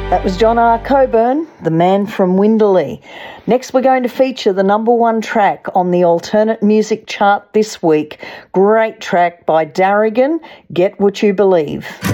That was John R. Coburn, the man from Winderley. Next, we're going to feature the number one track on the alternate music chart this week. Great track by Darrigan, Get What You Believe.